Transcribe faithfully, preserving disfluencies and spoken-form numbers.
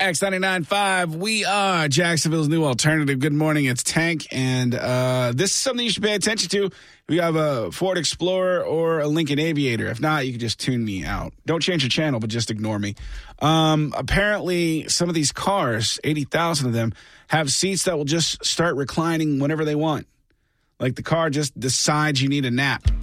X ninety-nine point five. We are Jacksonville's new alternative. Good morning. It's Tank, and uh, this is something you should pay attention to. If you have a Ford Explorer or a Lincoln Aviator. If not, you can just tune me out. Don't change your channel, but just ignore me. Um, apparently, some of these cars, eighty thousand of them, have seats that will just start reclining whenever they want. Like the car just decides you need a nap.